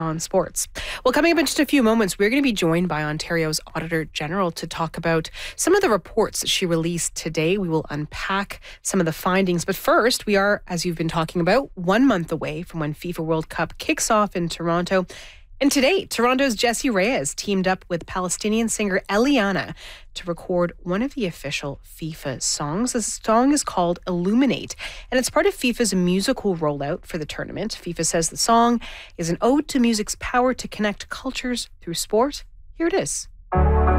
On sports. Well, coming up in just a few moments, we're going to be joined by Ontario's Auditor General to talk about some of the reports that she released today. We will unpack some of the findings. But first, we are, as you've been talking about, 1 month away from when FIFA World Cup kicks off in Toronto. And today, Toronto's Jessie Reyez teamed up with Palestinian singer Eliana to record one of the official FIFA songs. The song is called Illuminate, and it's part of FIFA's musical rollout for the tournament. FIFA says the song is an ode to music's power to connect cultures through sport. Here it is.